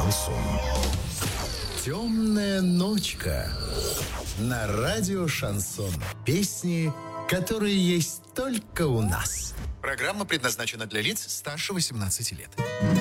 шансон. «Темная ночка» на радио «Шансон». Песни, которые есть только у нас. Программа предназначена для лиц старше 18 лет.